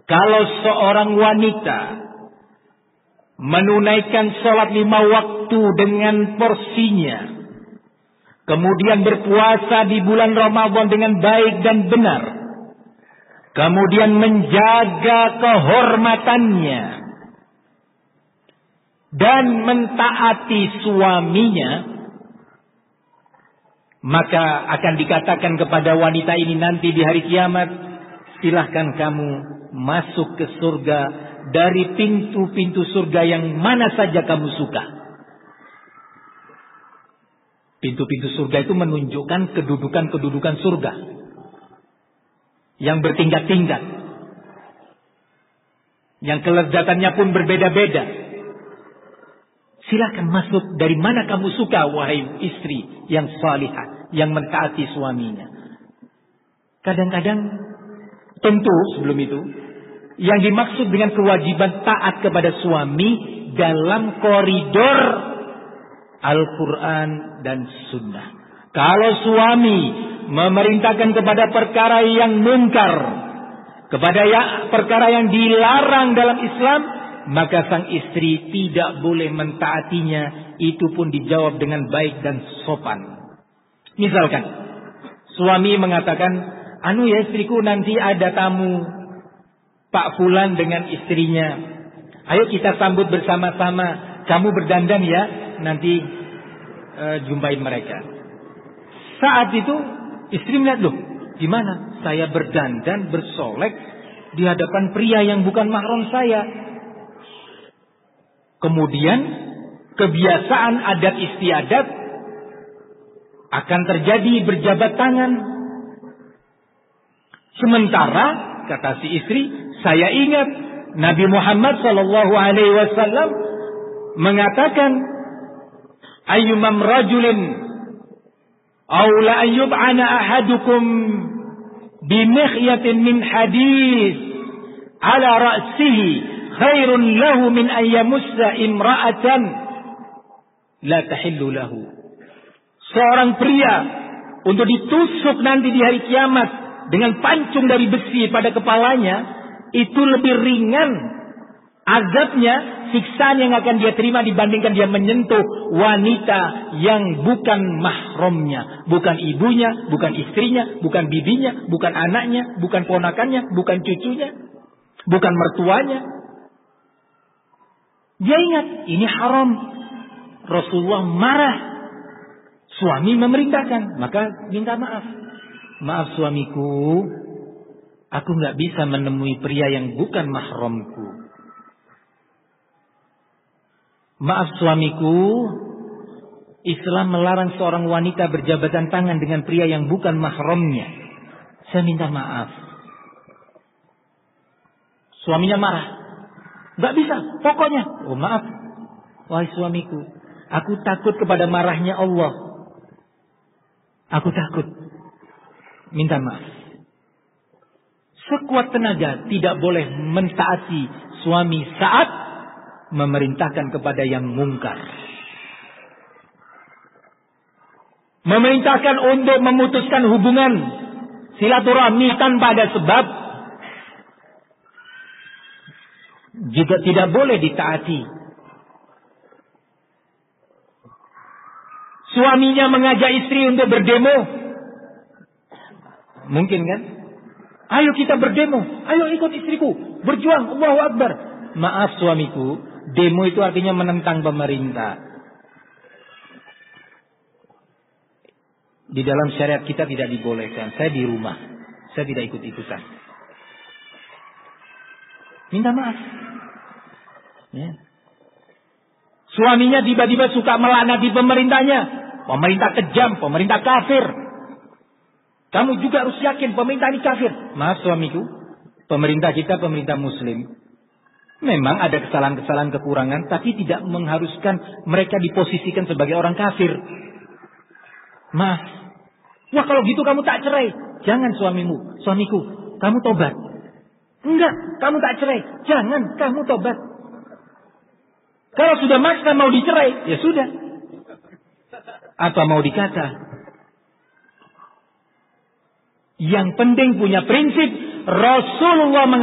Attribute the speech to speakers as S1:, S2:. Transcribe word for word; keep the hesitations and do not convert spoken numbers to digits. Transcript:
S1: Kalau seorang wanita menunaikan sholat lima waktu dengan porsinya, kemudian berpuasa di bulan Ramadan dengan baik dan benar, kemudian menjaga kehormatannya dan mentaati suaminya, maka akan dikatakan kepada wanita ini nanti di hari kiamat, silahkan kamu masuk ke surga dari pintu-pintu surga yang mana saja kamu suka. Pintu-pintu surga itu menunjukkan kedudukan-kedudukan surga yang bertingkat-tingkat, yang kelezatannya pun berbeda-beda. Silakan masuk dari mana kamu suka, wahai istri yang salihah, yang mentaati suaminya. Kadang-kadang, tentu sebelum itu, yang dimaksud dengan kewajiban taat kepada suami dalam koridor Al-Quran dan Sunnah. Kalau suami memerintahkan kepada perkara yang munkar, kepada ya, perkara yang dilarang dalam Islam, maka sang istri tidak boleh mentaatinya. Itu pun dijawab dengan baik dan sopan. Misalkan suami mengatakan, anu ya istriku, nanti ada tamu Pak Fulan dengan istrinya, ayo kita sambut bersama-sama, kamu berdandan ya, nanti uh, jumpain mereka. Saat itu istri melihat, loh gimana saya berdandan bersolek di hadapan pria yang bukan mahram saya. Kemudian kebiasaan adat istiadat akan terjadi berjabat tangan. Sementara kata si istri, saya ingat Nabi Muhammad sallallahu alaihi wasallam mengatakan, ayyumam rajulin aw la yub'ana ahadukum bimikhyatin min hadis ala ra'sihi khairun lahu min an yamussa imra'atan la tahillu lahu. Seorang pria untuk ditusuk nanti di hari kiamat dengan pancung dari besi pada kepalanya, itu lebih ringan azabnya, siksaan yang akan dia terima dibandingkan dia menyentuh wanita yang bukan mahramnya, bukan ibunya, bukan istrinya, bukan bibinya, bukan anaknya, bukan ponakannya, bukan cucunya, bukan mertuanya. Dia ingat ini haram. Rasulullah marah. Suami memerintahkan, maka minta maaf. Maaf suamiku, aku nggak bisa menemui pria yang bukan mahramku. Maaf suamiku, Islam melarang seorang wanita berjabatan tangan dengan pria yang bukan mahramnya. Saya minta maaf. Suaminya marah. Nggak bisa, pokoknya. Oh maaf, wahai suamiku, aku takut kepada marahnya Allah. Aku takut. Minta maaf. Sekuat tenaga tidak boleh mentaati suami saat memerintahkan kepada yang mungkar. Memerintahkan untuk memutuskan hubungan silaturahmi tanpa ada sebab juga tidak boleh ditaati. Suaminya mengajak istri untuk berdemo. Mungkin kan? Ayo kita berdemo. Ayo ikut istriku. Berjuang. Allahu Akbar. Maaf suamiku. Demo itu artinya menentang pemerintah. Di dalam syariat kita tidak dibolehkan. Saya di rumah. Saya tidak ikut-ikutan. Minta maaf. Ya. Suaminya tiba-tiba suka melaknati pemerintahnya. Pemerintah kejam, pemerintah kafir. Kamu juga harus yakin pemerintah ini kafir. Maaf suamiku, pemerintah kita pemerintah muslim. Memang ada kesalahan-kesalahan kekurangan, tapi tidak mengharuskan mereka diposisikan sebagai orang kafir. Maaf. Wah kalau gitu kamu tak cerai. Jangan suamimu, suamiku, kamu tobat. Enggak, kamu tak cerai. Jangan, kamu tobat. Kalau sudah maksa mau dicerai, ya sudah. Apa mau dikata? Yang penting punya prinsip. Rasulullah mengatakan